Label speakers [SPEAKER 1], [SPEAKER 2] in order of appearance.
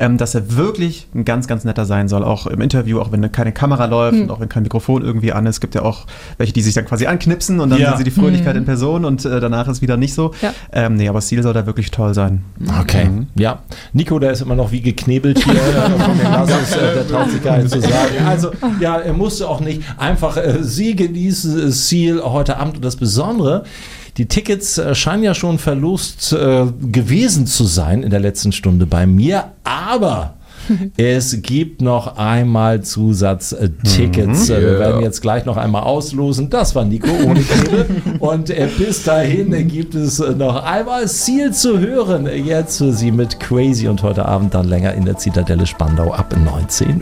[SPEAKER 1] dass er wirklich ein ganz, ganz netter sein soll, auch im Interview, auch wenn keine Kamera läuft und auch wenn kein Mikrofon irgendwie an ist. Es gibt ja auch welche, die sich dann quasi anknipsen und dann sehen sie die Fröhlichkeit in Person und danach ist wieder nicht so. Ja. Aber Seal soll da wirklich toll sein.
[SPEAKER 2] Okay, ja. Nico, der ist immer noch wie geknebelt hier von den Lasses, der traut sich gar nicht zu sagen. Also, ja, er musste auch nicht. Einfach, Sie genießen Seal heute Abend. Und das Besondere, die Tickets scheinen ja schon verlost gewesen zu sein in der letzten Stunde bei mir, aber es gibt noch einmal Zusatztickets. Wir werden jetzt gleich noch einmal auslosen. Das war Nico ohne Knebel. Und bis dahin gibt es noch einmal Seal zu hören. Jetzt für Sie mit Crazy und heute Abend dann länger in der Zitadelle Spandau ab 19 Uhr.